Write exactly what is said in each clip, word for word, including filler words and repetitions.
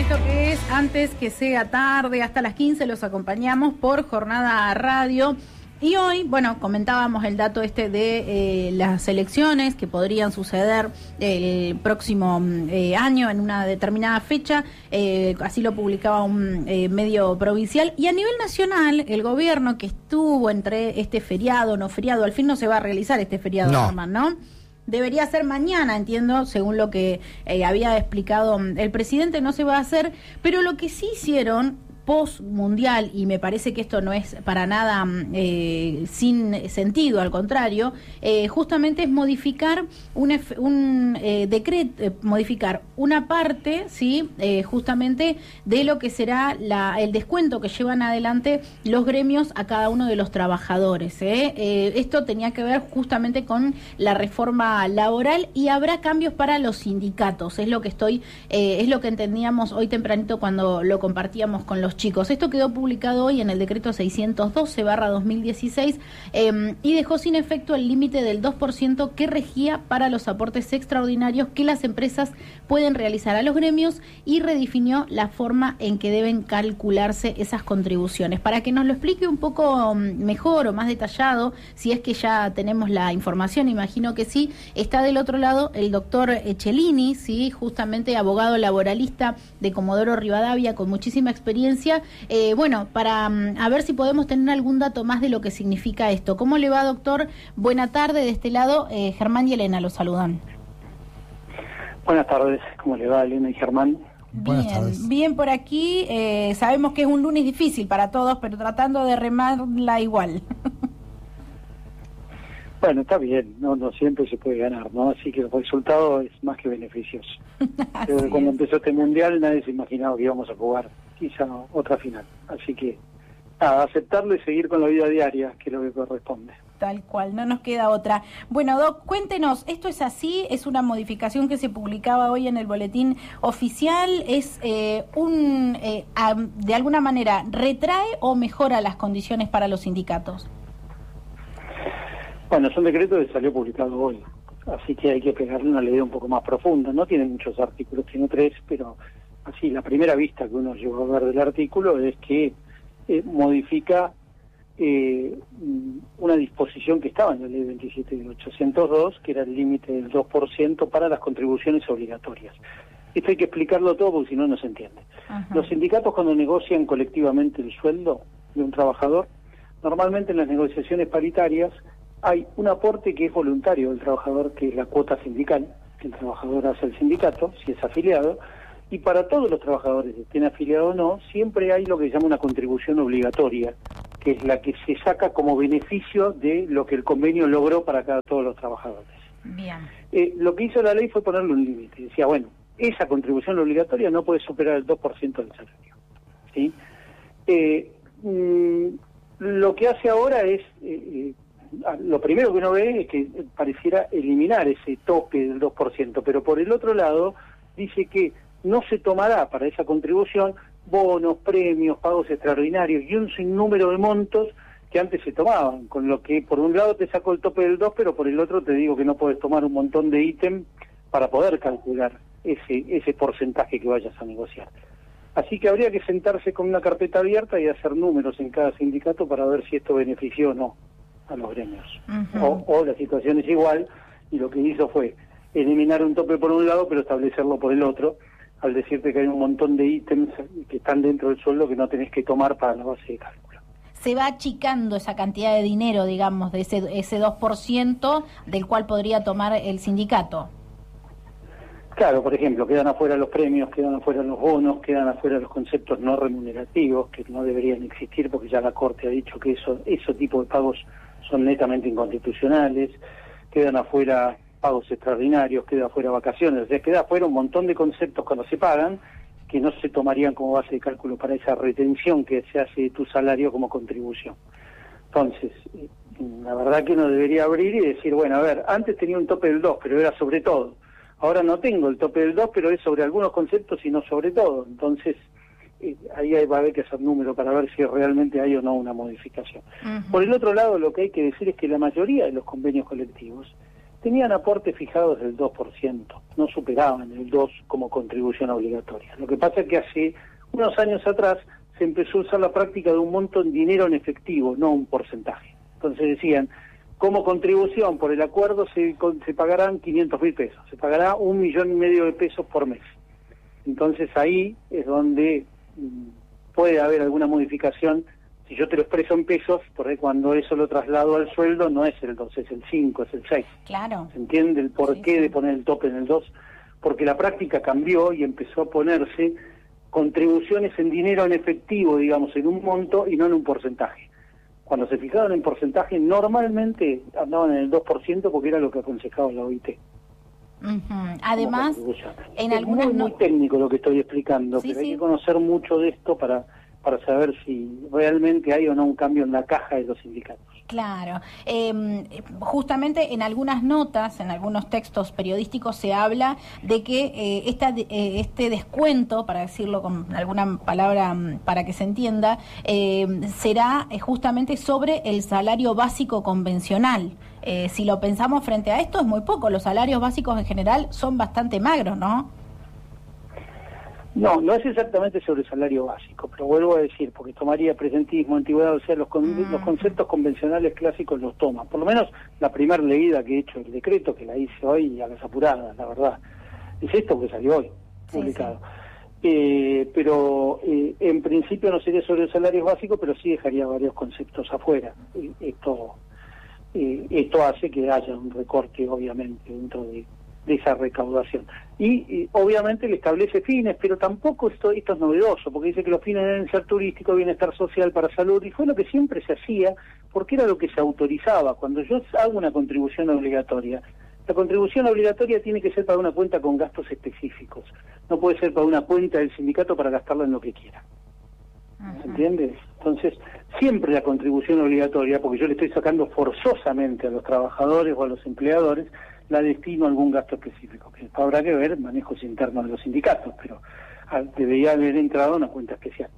esto que es Antes que sea tarde, hasta las quince los acompañamos por Jornada Radio. Y hoy, bueno, comentábamos el dato este de eh, las elecciones que podrían suceder el próximo eh, año en una determinada fecha, eh, así lo publicaba un eh, medio provincial. Y a nivel nacional, el gobierno que estuvo entre este feriado, no feriado, al fin no se va a realizar este feriado, no. Norman, ¿no? Debería ser mañana, entiendo, según lo que eh, había explicado el presidente, no se va a hacer, pero lo que sí hicieron post mundial, y me parece que esto no es para nada eh, sin sentido, al contrario, eh, justamente es modificar un, un eh, decreto, eh, modificar una parte, sí, eh, justamente de lo que será la, el descuento que llevan adelante los gremios a cada uno de los trabajadores. ¿eh? Eh, esto tenía que ver justamente con la reforma laboral y habrá cambios para los sindicatos, es lo que estoy, eh, es lo que entendíamos hoy tempranito cuando lo compartíamos con los chicos. Esto quedó publicado hoy en el decreto seiscientos doce barra dos mil dieciséis eh, y dejó sin efecto el límite del dos por ciento que regía para los aportes extraordinarios que las empresas pueden realizar a los gremios y redefinió la forma en que deben calcularse esas contribuciones. Para que nos lo explique un poco mejor o más detallado, si es que ya tenemos la información, imagino que sí, está del otro lado el doctor Echelini, sí, justamente abogado laboralista de Comodoro Rivadavia con muchísima experiencia. Eh, bueno, para um, a ver si podemos tener algún dato más de lo que significa esto. ¿Cómo le va, doctor? Buena tarde, de este lado, eh, Germán y Elena los saludan. Buenas tardes, ¿cómo le va, Elena y Germán? Bien, bien por aquí. Eh, sabemos que es un lunes difícil para todos, pero tratando de remarla igual. Bueno, está bien, no no siempre se puede ganar, ¿no? Así que el resultado es más que beneficioso. Pero cuando empezó este mundial nadie se imaginaba que íbamos a jugar quizá otra final. Así que, nada, aceptarlo y seguir con la vida diaria, que es lo que corresponde. Tal cual, no nos queda otra. Bueno, Doc, cuéntenos, ¿esto es así? ¿Es una modificación que se publicaba hoy en el boletín oficial? ¿Es eh, un, eh, a, de alguna manera, retrae o mejora las condiciones para los sindicatos? Bueno, es un decreto que salió publicado hoy, así que hay que pegarle una ley un poco más profunda. No tiene muchos artículos, tiene tres, pero así, la primera vista que uno llegó a ver del artículo es que eh, modifica eh, una disposición que estaba en la ley veintisiete mil ochocientos dos, que era el límite del dos por ciento para las contribuciones obligatorias. Esto hay que explicarlo todo porque si no, no se entiende. Ajá. Los sindicatos, cuando negocian colectivamente el sueldo de un trabajador, normalmente en las negociaciones paritarias hay un aporte que es voluntario del trabajador, que es la cuota sindical, que el trabajador hace al sindicato, si es afiliado, y para todos los trabajadores, estén afiliados o no, siempre hay lo que se llama una contribución obligatoria, que es la que se saca como beneficio de lo que el convenio logró para cada todos los trabajadores. Bien. Eh, lo que hizo la ley fue ponerle un límite. Decía, bueno, esa contribución obligatoria no puede superar el dos por ciento del salario. ¿Sí? Eh, mmm, lo que hace ahora es... Eh, lo primero que uno ve es que pareciera eliminar ese tope del dos por ciento, pero por el otro lado dice que no se tomará para esa contribución bonos, premios, pagos extraordinarios y un sinnúmero de montos que antes se tomaban, con lo que por un lado te saco el tope del dos, pero por el otro te digo que no puedes tomar un montón de ítem para poder calcular ese, ese porcentaje que vayas a negociar. Así que habría que sentarse con una carpeta abierta y hacer números en cada sindicato para ver si esto benefició o no a los gremios. Uh-huh. o, o la situación es igual y lo que hizo fue eliminar un tope por un lado pero establecerlo por el otro, al decirte que hay un montón de ítems que están dentro del sueldo que no tenés que tomar para la base de cálculo. Se va achicando esa cantidad de dinero, digamos, de ese, ese dos por ciento del cual podría tomar el sindicato. Claro, por ejemplo, quedan afuera los premios, quedan afuera los bonos, quedan afuera los conceptos no remunerativos que no deberían existir porque ya la Corte ha dicho que eso, ese tipo de pagos son netamente inconstitucionales, quedan afuera pagos extraordinarios, queda afuera vacaciones, o sea, queda afuera un montón de conceptos cuando se pagan que no se tomarían como base de cálculo para esa retención que se hace de tu salario como contribución. Entonces, la verdad que uno debería abrir y decir, bueno, a ver, antes tenía un tope del dos, pero era sobre todo. Ahora no tengo el tope del dos, pero es sobre algunos conceptos y no sobre todo. Entonces, eh, ahí va a haber que hacer número para ver si realmente hay o no una modificación. Uh-huh. Por el otro lado, lo que hay que decir es que la mayoría de los convenios colectivos tenían aportes fijados del dos por ciento, no superaban el dos por ciento como contribución obligatoria. Lo que pasa es que hace unos años atrás se empezó a usar la práctica de un monto en dinero en efectivo, no un porcentaje. Entonces decían, como contribución por el acuerdo se, se pagarán quinientos mil pesos, se pagará un millón y medio de pesos por mes. Entonces ahí es donde mmm, puede haber alguna modificación. Si yo te lo expreso en pesos, por ahí cuando eso lo traslado al sueldo no es el dos, es el cinco, es el seis. Claro. ¿Se entiende el porqué sí, sí. de poner el tope en el dos? Porque la práctica cambió y empezó a ponerse contribuciones en dinero en efectivo, digamos, en un monto y no en un porcentaje. Cuando se fijaban en porcentaje, normalmente andaban en el dos por ciento porque era lo que aconsejaba la O I T. Uh-huh. Además, en es algunas muy, no... muy técnico lo que estoy explicando, sí, pero sí. hay que conocer mucho de esto para, para saber si realmente hay o no un cambio en la caja de los sindicatos. Claro, eh, justamente en algunas notas, en algunos textos periodísticos se habla de que eh, esta, eh, este descuento, para decirlo con alguna palabra para que se entienda, eh, será justamente sobre el salario básico convencional. Eh, si lo pensamos frente a esto es muy poco, los salarios básicos en general son bastante magros, ¿no? No, no es exactamente sobre el salario básico, pero vuelvo a decir, porque tomaría presentismo, antigüedad, o sea, los, con, mm. los conceptos convencionales clásicos los toma. Por lo menos la primera leída que he hecho del decreto, que la hice hoy a las apuradas, la verdad, es esto que salió hoy, sí, publicado. Sí. Eh, pero eh, en principio no sería sobre el salario básico, pero sí dejaría varios conceptos afuera. Eh, esto, eh, esto hace que haya un recorte, obviamente, dentro de... de esa recaudación. Y, y obviamente le establece fines, pero tampoco esto, esto es novedoso, porque dice que los fines deben ser turístico, bienestar social, para salud, y fue lo que siempre se hacía, porque era lo que se autorizaba. Cuando yo hago una contribución obligatoria, la contribución obligatoria tiene que ser para una cuenta con gastos específicos, no puede ser para una cuenta del sindicato para gastarla en lo que quiera. ¿Se entiende? Entonces, siempre la contribución obligatoria, porque yo le estoy sacando forzosamente a los trabajadores o a los empleadores, la destino a algún gasto específico, que habrá que ver manejos internos de los sindicatos, pero debería haber entrado a una cuenta especial.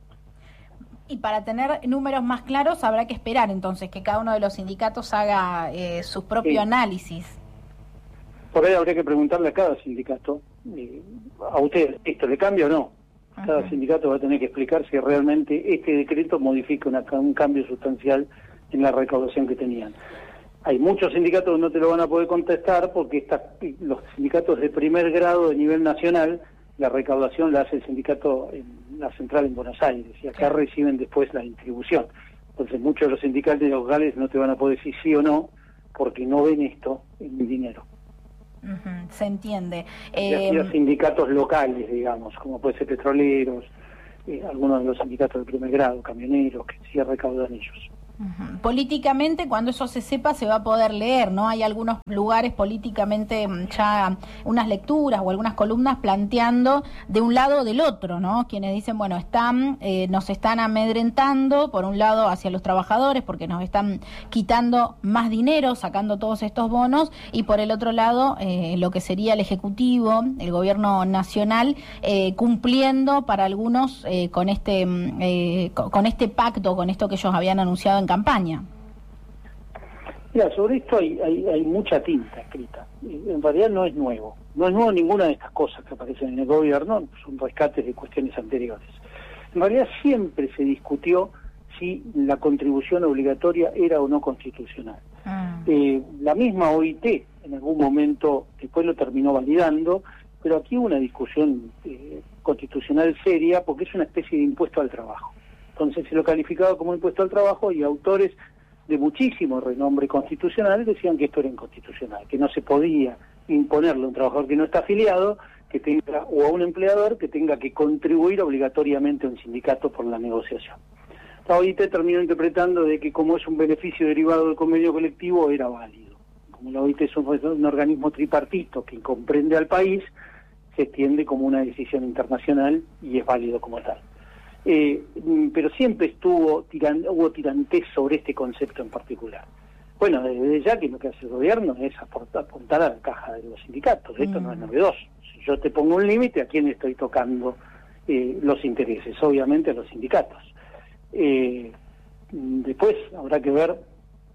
Y para tener números más claros habrá que esperar entonces que cada uno de los sindicatos haga eh, su propio sí. análisis. Por ahí habría que preguntarle a cada sindicato, eh, a usted, ¿esto le cambia o no? Cada uh-huh. sindicato va a tener que explicar si realmente este decreto modifica una, un cambio sustancial en la recaudación que tenían. Hay muchos sindicatos que no te lo van a poder contestar porque esta, los sindicatos de primer grado de nivel nacional, la recaudación la hace el sindicato en la central en Buenos Aires y acá reciben después la distribución. Entonces muchos de los sindicatos locales no te van a poder decir sí o no porque no ven esto en dinero. Uh-huh, se entiende. Y así los sindicatos locales, digamos, como puede ser petroleros, eh, algunos de los sindicatos de primer grado, camioneros, que sí recaudan ellos. Uh-huh. Políticamente, cuando eso se sepa, se va a poder leer, ¿no? Hay algunos lugares políticamente ya unas lecturas o algunas columnas planteando de un lado o del otro, ¿no? Quienes dicen, bueno, están eh, nos están amedrentando, por un lado, hacia los trabajadores, porque nos están quitando más dinero, sacando todos estos bonos, y por el otro lado, eh, lo que sería el Ejecutivo, el Gobierno Nacional, eh, cumpliendo para algunos eh, con este eh, con este pacto, con esto que ellos habían anunciado en campaña. Mira, sobre esto hay, hay, hay mucha tinta escrita. En realidad no es nuevo. No es nuevo ninguna de estas cosas que aparecen en el gobierno, son rescates de cuestiones anteriores. En realidad siempre se discutió si la contribución obligatoria era o no constitucional. Mm. Eh, la misma O I T en algún momento después lo terminó validando, pero aquí hubo una discusión eh, constitucional seria porque es una especie de impuesto al trabajo. Entonces se lo calificaba como impuesto al trabajo y autores de muchísimo renombre constitucional decían que esto era inconstitucional, que no se podía imponerle a un trabajador que no está afiliado que tenga o a un empleador que tenga que contribuir obligatoriamente a un sindicato por la negociación. La O I T terminó interpretando de que como es un beneficio derivado del convenio colectivo era válido. Como la O I T es un, un organismo tripartito que comprende al país, se extiende como una decisión internacional y es válido como tal. Eh, pero siempre estuvo tiran, hubo tirantez sobre este concepto en particular. Bueno, desde ya que lo que hace el gobierno es aportar, apuntar a la caja de los sindicatos. Esto mm. no es novedoso. Si yo te pongo un límite, ¿a quién estoy tocando eh, los intereses? Obviamente a los sindicatos. Eh, después habrá que ver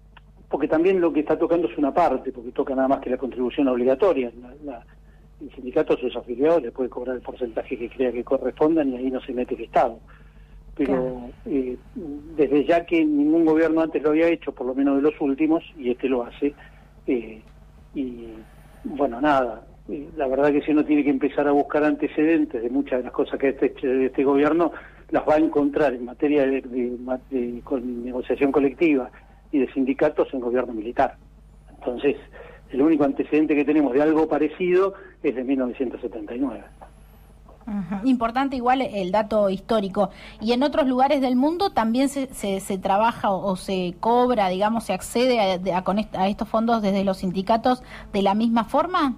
porque también lo que está tocando es una parte, porque toca nada más que la contribución obligatoria. La, la, el sindicato a sus afiliados le puede cobrar el porcentaje que crea que correspondan y ahí no se mete el Estado. Pero claro. eh, desde ya que ningún gobierno antes lo había hecho, por lo menos de los últimos, y este lo hace, eh, y bueno, nada, eh, la verdad que si uno tiene que empezar a buscar antecedentes de muchas de las cosas que este, de este gobierno, las va a encontrar en materia de, de, de, de con negociación colectiva y de sindicatos en gobierno militar. Entonces, el único antecedente que tenemos de algo parecido es de mil novecientos setenta y nueve. Uh-huh. Importante igual el dato histórico. ¿Y en otros lugares del mundo también se, se, se trabaja o, o se cobra, digamos, se accede a, a, con est- a estos fondos desde los sindicatos de la misma forma?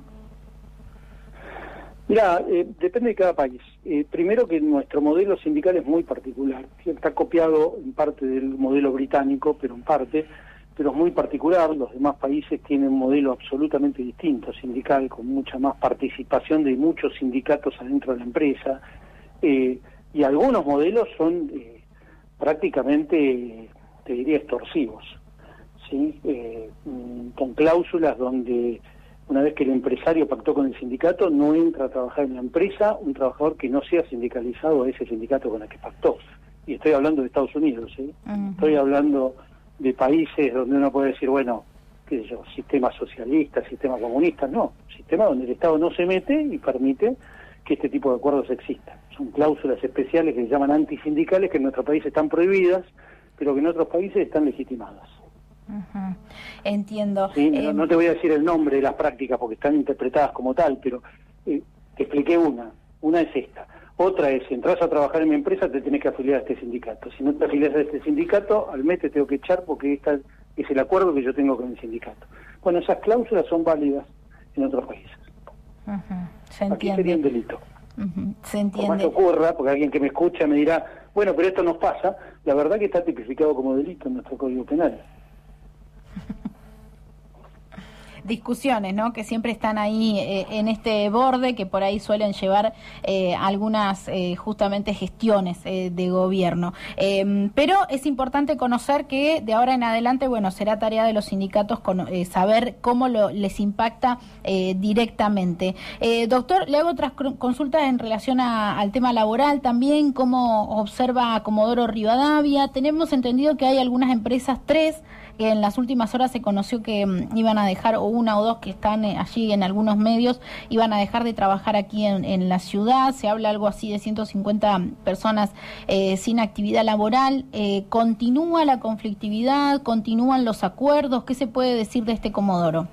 Mira, eh, depende de cada país. Eh, primero que nuestro modelo sindical es muy particular. Está copiado en parte del modelo británico, pero en parte, pero es muy particular. Los demás países tienen un modelo absolutamente distinto, sindical, con mucha más participación de muchos sindicatos adentro de la empresa. Eh, y algunos modelos son eh, prácticamente, te diría, extorsivos, ¿sí? Eh, con cláusulas donde una vez que el empresario pactó con el sindicato, no entra a trabajar en la empresa un trabajador que no sea sindicalizado a ese sindicato con el que pactó. Y estoy hablando de Estados Unidos, ¿sí? Uh-huh. Estoy hablando de países donde uno puede decir, bueno, qué sé yo, sistema socialista, sistema comunista, no, sistema donde el Estado no se mete y permite que este tipo de acuerdos existan. Son cláusulas especiales que se llaman antisindicales, que en nuestro país están prohibidas, pero que en otros países están legitimadas. Uh-huh. Entiendo. Sí, eh... no, no te voy a decir el nombre de las prácticas porque están interpretadas como tal, pero eh, te expliqué una. Una es esta. Otra es, si entras a trabajar en mi empresa, te tenés que afiliar a este sindicato. Si no te afilias a este sindicato, al mes te tengo que echar porque esta es el acuerdo que yo tengo con el sindicato. Bueno, esas cláusulas son válidas en otros países. Uh-huh. Se entiende. Aquí sería un delito. Uh-huh. Se entiende. Como más ocurra, porque alguien que me escucha me dirá, bueno, pero esto nos pasa, la verdad que está tipificado como delito en nuestro Código Penal. Discusiones, ¿no? Que siempre están ahí eh, en este borde, que por ahí suelen llevar eh, algunas eh, justamente gestiones eh, de gobierno. Eh, pero es importante conocer que de ahora en adelante, bueno, será tarea de los sindicatos con, eh, saber cómo lo, les impacta eh, directamente. Eh, doctor, le hago otras consultas en relación a, al tema laboral también, cómo observa Comodoro Rivadavia. Tenemos entendido que hay algunas empresas, tres, que en las últimas horas se conoció que um, iban a dejar, o una o dos que están eh, allí en algunos medios, iban a dejar de trabajar aquí en, en la ciudad. Se habla algo así de ciento cincuenta personas eh, sin actividad laboral. Eh, ¿Continúa la conflictividad? ¿Continúan los acuerdos? ¿Qué se puede decir de este Comodoro?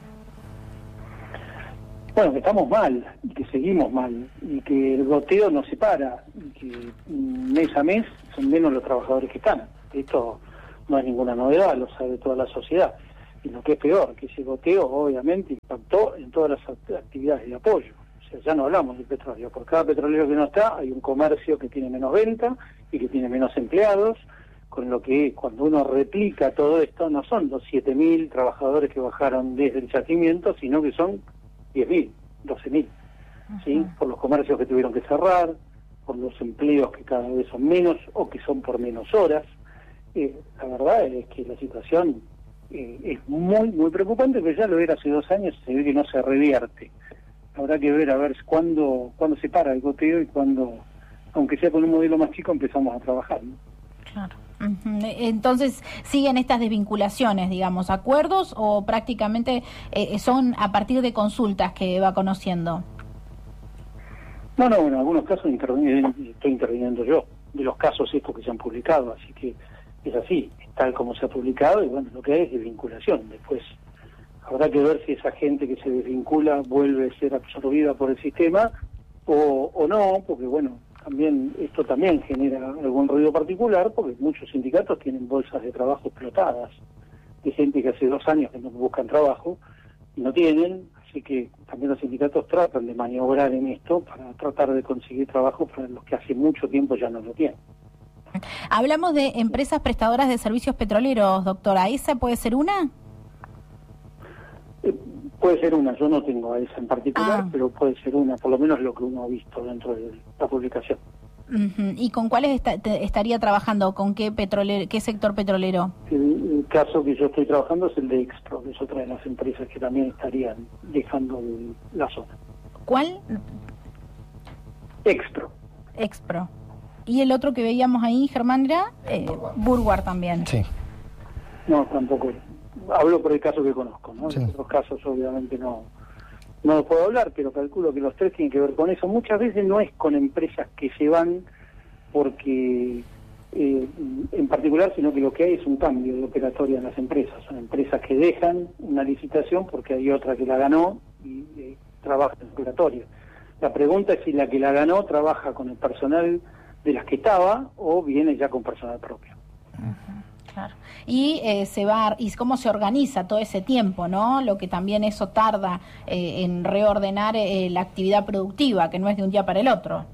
Bueno, que estamos mal, y que seguimos mal, y que el goteo no se para, y que mes a mes son menos los trabajadores que están. Esto no es ninguna novedad, lo sabe toda la sociedad. Y lo que es peor, que ese goteo obviamente impactó en todas las actividades de apoyo. O sea, ya no hablamos del petróleo. Por cada petrolero que no está, hay un comercio que tiene menos venta y que tiene menos empleados, con lo que cuando uno replica todo esto, no son los siete mil trabajadores que bajaron desde el yacimiento, sino que son diez mil, doce mil, ¿sí? Por los comercios que tuvieron que cerrar, por los empleos que cada vez son menos o que son por menos horas. Eh, la verdad es que la situación eh, es muy, muy preocupante, pero ya lo era hace dos años y se ve que no se revierte. Habrá que ver a ver cuándo, cuándo se para el goteo y cuándo, aunque sea con un modelo más chico, empezamos a trabajar, ¿no? Claro. Uh-huh. Entonces, ¿siguen estas desvinculaciones, digamos, acuerdos o prácticamente eh, son a partir de consultas que va conociendo? No, no, en algunos casos interviene, estoy interviniendo yo, de los casos estos que se han publicado, así que es así, tal como se ha publicado, y bueno, lo que hay es desvinculación. Después habrá que ver si esa gente que se desvincula vuelve a ser absorbida por el sistema o, o no, porque bueno, también esto también genera algún ruido particular, porque muchos sindicatos tienen bolsas de trabajo explotadas, de gente que hace dos años que no buscan trabajo y no tienen, así que también los sindicatos tratan de maniobrar en esto para tratar de conseguir trabajo para los que hace mucho tiempo ya no lo tienen. Hablamos de empresas prestadoras de servicios petroleros, doctora. ¿Esa puede ser una? Eh, puede ser una, yo no tengo a esa en particular, ah. pero puede ser una, por lo menos lo que uno ha visto dentro de la publicación. Uh-huh. ¿Y con cuáles está, te, estaría trabajando? ¿Con qué petrolero, qué sector petrolero? El, el caso que yo estoy trabajando es el de Expro, que es otra de las empresas que también estarían dejando el, la zona. ¿Cuál? Expro. Expro. ¿Y el otro que veíamos ahí, Germán, era? Eh, Burguard también. Sí. No, tampoco. Hablo por el caso que conozco, ¿no? Sí. En otros casos obviamente no, no lo puedo hablar, pero calculo que los tres tienen que ver con eso. Muchas veces no es con empresas que se van porque eh, en particular, sino que lo que hay es un cambio de operatoria en las empresas. Son empresas que dejan una licitación porque hay otra que la ganó y eh, trabaja en operatoria. La pregunta es si la que la ganó trabaja con el personal de las que estaba o viene ya con personal propio. Uh-huh, claro. Y eh, se va y cómo se organiza todo ese tiempo, ¿no? Lo que también eso tarda eh, en reordenar eh, la actividad productiva, que no es de un día para el otro.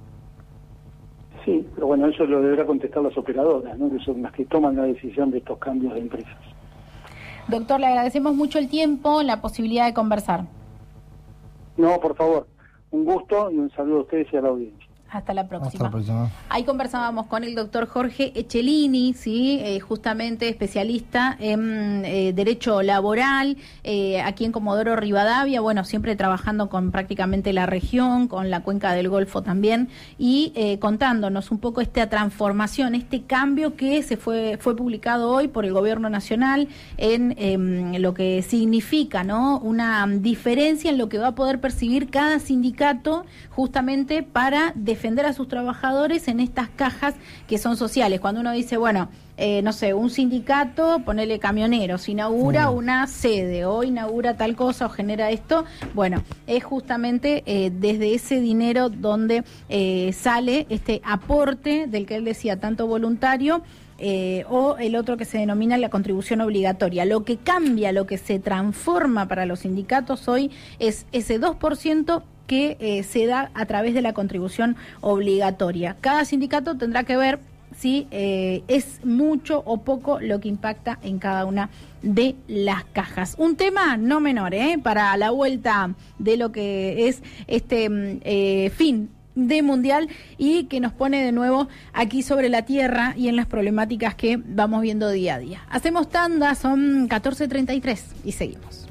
Sí, pero bueno, eso lo deberá contestar las operadoras, ¿no? Que son las que toman la decisión de estos cambios de empresas. Doctor, le agradecemos mucho el tiempo, la posibilidad de conversar. No, por favor, un gusto y un saludo a ustedes y a la audiencia. Hasta la próxima. Hasta la próxima. Ahí conversábamos con el doctor Jorge Echelini, sí, eh, justamente especialista en eh, derecho laboral, eh, aquí en Comodoro Rivadavia, bueno, siempre trabajando con prácticamente la región, con la cuenca del Golfo también, y eh, contándonos un poco esta transformación, este cambio que se fue fue publicado hoy por el Gobierno Nacional en eh, lo que significa, ¿no? Una diferencia en lo que va a poder percibir cada sindicato justamente para defender defender a sus trabajadores en estas cajas que son sociales. Cuando uno dice, bueno, eh, no sé, un sindicato, ponele camioneros, inaugura mm. una sede o inaugura tal cosa o genera esto, bueno, es justamente eh, desde ese dinero donde eh, sale este aporte del que él decía, tanto voluntario, Eh, o el otro que se denomina la contribución obligatoria. Lo que cambia, lo que se transforma para los sindicatos hoy es ese dos por ciento que eh, se da a través de la contribución obligatoria. Cada sindicato tendrá que ver si eh, es mucho o poco lo que impacta en cada una de las cajas. Un tema no menor, ¿eh? Para la vuelta de lo que es este eh, fin de mundial y que nos pone de nuevo aquí sobre la tierra y en las problemáticas que vamos viendo día a día. Hacemos tanda, son catorce treinta y tres y seguimos.